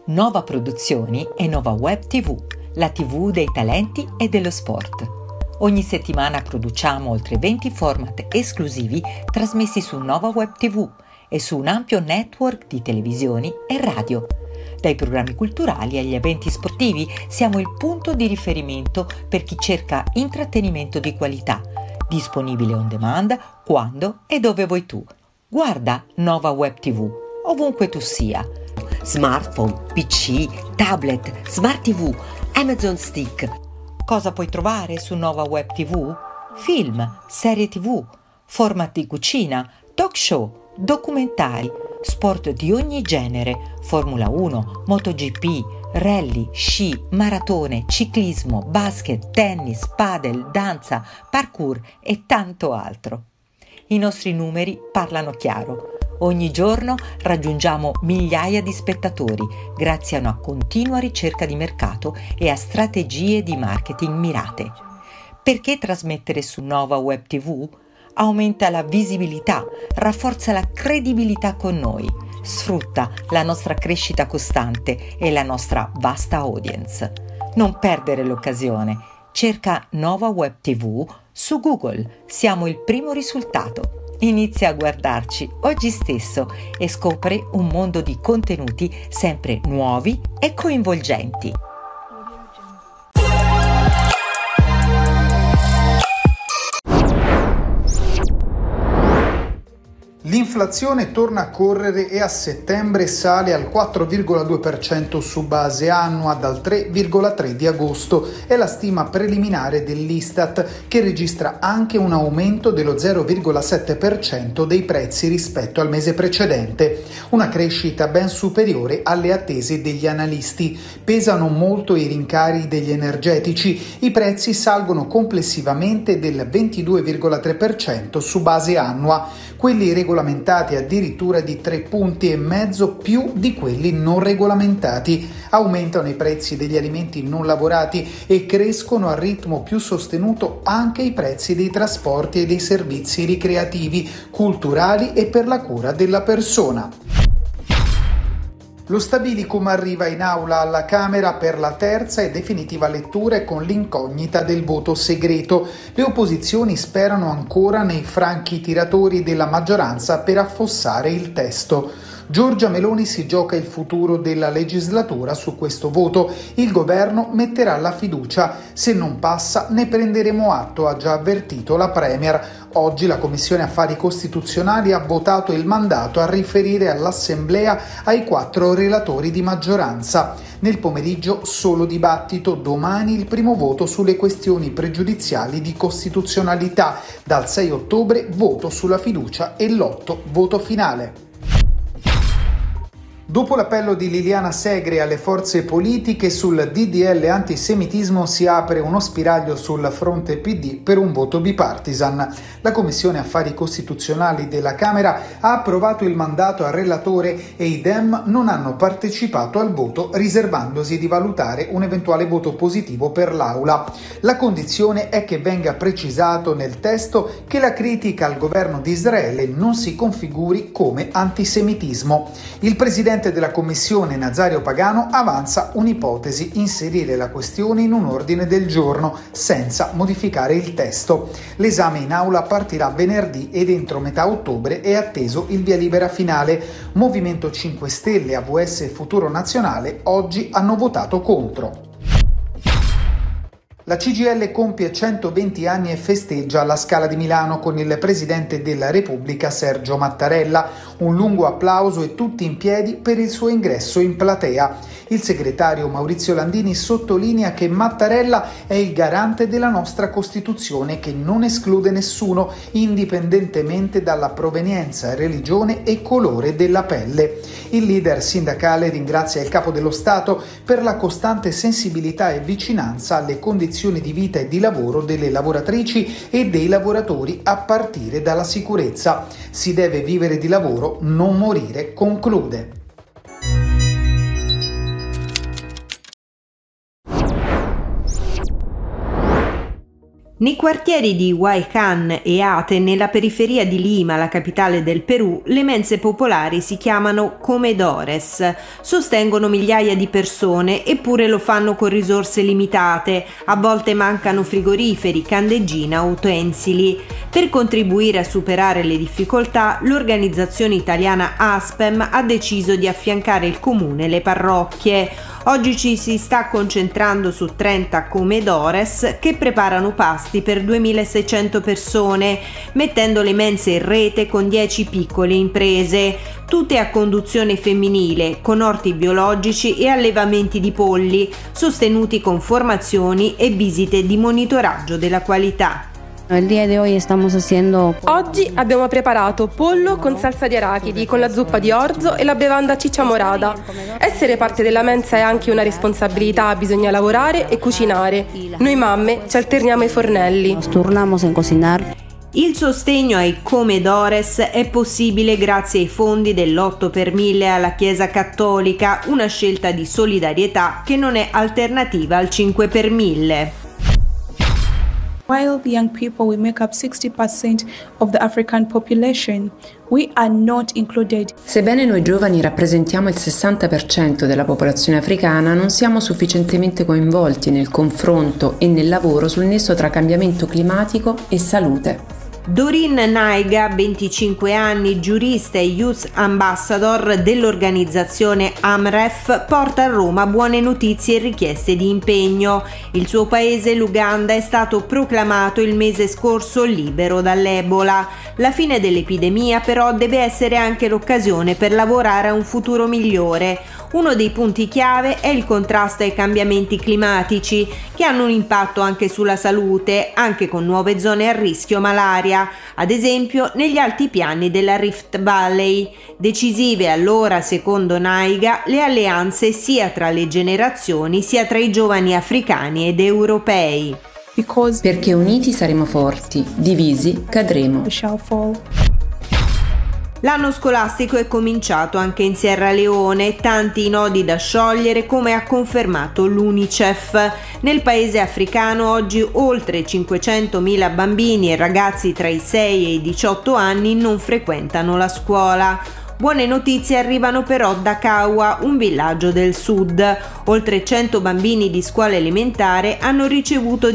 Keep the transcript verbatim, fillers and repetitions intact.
Nova Produzioni e Nova Web tivù, la tivù dei talenti e dello sport. Ogni settimana produciamo oltre venti format esclusivi trasmessi su Nova Web tivù e su un ampio network di televisioni e radio. Dai programmi culturali agli eventi sportivi siamo il punto di riferimento per chi cerca intrattenimento di qualità, disponibile on demand quando e dove vuoi tu. Guarda Nova Web tivù ovunque tu sia. Smartphone, P C, tablet, Smart tivù, Amazon Stick. Cosa puoi trovare su Nova Web tivù? Film, serie tivù, format di cucina, talk show, documentari, sport di ogni genere, Formula uno, MotoGP, rally, sci, maratone, ciclismo, basket, tennis, padel, danza, parkour e tanto altro. I nostri numeri parlano chiaro. Ogni giorno raggiungiamo migliaia di spettatori grazie a una continua ricerca di mercato e a strategie di marketing mirate. Perché trasmettere su Nova Web tivù? Aumenta la visibilità, rafforza la credibilità con noi, sfrutta la nostra crescita costante e la nostra vasta audience. Non perdere l'occasione. Cerca Nova Web tivù su Google. Siamo il primo risultato. Inizia a guardarci oggi stesso e scopri un mondo di contenuti sempre nuovi e coinvolgenti. L'inflazione torna a correre e a settembre sale al quattro virgola due per cento su base annua dal tre virgola tre di agosto. È la stima preliminare dell'Istat, che registra anche un aumento dello zero virgola sette per cento dei prezzi rispetto al mese precedente, una crescita ben superiore alle attese degli analisti. Pesano molto i rincari degli energetici, i prezzi salgono complessivamente del ventidue virgola tre per cento su base annua, quelli regolamentati addirittura di tre punti e mezzo più di quelli non regolamentati. Aumentano i prezzi degli alimenti non lavorati e crescono a ritmo più sostenuto anche i prezzi dei trasporti e dei servizi ricreativi, culturali e per la cura della persona. Lo Stabilicum arriva in aula alla Camera per la terza e definitiva lettura e con l'incognita del voto segreto. Le opposizioni sperano ancora nei franchi tiratori della maggioranza per affossare il testo. Giorgia Meloni si gioca il futuro della legislatura su questo voto. Il governo metterà la fiducia. Se non passa, ne prenderemo atto, ha già avvertito la Premier. Oggi la Commissione Affari Costituzionali ha votato il mandato a riferire all'Assemblea ai quattro relatori di maggioranza. Nel pomeriggio solo dibattito, domani il primo voto sulle questioni pregiudiziali di costituzionalità. Dal sei ottobre voto sulla fiducia e l'otto voto finale. Dopo l'appello di Liliana Segre alle forze politiche sul D D L antisemitismo si apre uno spiraglio sul fronte P D per un voto bipartisan. La Commissione Affari Costituzionali della Camera ha approvato il mandato al relatore e i Dem non hanno partecipato al voto, riservandosi di valutare un eventuale voto positivo per l'Aula. La condizione è che venga precisato nel testo che la critica al governo di Israele non si configuri come antisemitismo. Il presidente della Commissione, Nazario Pagano, avanza un'ipotesi: inserire la questione in un ordine del giorno senza modificare il testo. L'esame in aula partirà venerdì ed entro metà ottobre è atteso il via libera finale. Movimento cinque Stelle, A V S e Futuro Nazionale oggi hanno votato contro. La C G I L compie centoventi anni e festeggia alla Scala di Milano con il Presidente della Repubblica Sergio Mattarella. Un lungo applauso e tutti in piedi per il suo ingresso in platea. Il segretario Maurizio Landini sottolinea che Mattarella è il garante della nostra Costituzione, che non esclude nessuno, indipendentemente dalla provenienza, religione e colore della pelle. Il leader sindacale ringrazia il Capo dello Stato per la costante sensibilità e vicinanza alle condizioni di vita e di lavoro delle lavoratrici e dei lavoratori, a partire dalla sicurezza. Si deve vivere di lavoro, non morire, conclude. Nei quartieri di Huaycán e Ate, nella periferia di Lima, la capitale del Perù, le mense popolari si chiamano comedores. Sostengono migliaia di persone, eppure lo fanno con risorse limitate. A volte mancano frigoriferi, candeggina o utensili. Per contribuire a superare le difficoltà, l'organizzazione italiana ASPEM ha deciso di affiancare il comune e le parrocchie. Oggi ci si sta concentrando su trenta comedores che preparano pasti per duemilaseicento persone, mettendo le mense in rete con dieci piccole imprese, tutte a conduzione femminile, con orti biologici e allevamenti di polli, sostenuti con formazioni e visite di monitoraggio della qualità. Oggi abbiamo preparato pollo con salsa di arachidi, con la zuppa di orzo e la bevanda ciccia morada. Essere parte della mensa è anche una responsabilità, bisogna lavorare e cucinare. Noi mamme ci alterniamo ai fornelli. Il sostegno ai comedores è possibile grazie ai fondi dell'otto per mille alla Chiesa Cattolica, una scelta di solidarietà che non è alternativa al cinque per mille. While the young people will make up sixty percent of the African population, we are not included. Sebbene noi giovani rappresentiamo il sessanta per cento della popolazione africana, non siamo sufficientemente coinvolti nel confronto e nel lavoro sul nesso tra cambiamento climatico e salute. Dorin Naiga, venticinque anni, giurista e Youth Ambassador dell'organizzazione AMREF, porta a Roma buone notizie e richieste di impegno. Il suo paese, l'Uganda, è stato proclamato il mese scorso libero dall'Ebola. La fine dell'epidemia però deve essere anche l'occasione per lavorare a un futuro migliore. Uno dei punti chiave è il contrasto ai cambiamenti climatici, che hanno un impatto anche sulla salute, anche con nuove zone a rischio malaria, ad esempio negli altipiani della Rift Valley. Decisive allora, secondo Naiga, le alleanze sia tra le generazioni sia tra i giovani africani ed europei. Perché uniti saremo forti, divisi cadremo. L'anno scolastico è cominciato anche in Sierra Leone, tanti i nodi da sciogliere come ha confermato l'UNICEF. Nel paese africano oggi oltre cinquecentomila bambini e ragazzi tra i sei e i diciotto anni non frequentano la scuola. Buone notizie arrivano però da Kawa, un villaggio del sud. Oltre cento bambini di scuola elementare hanno ricevuto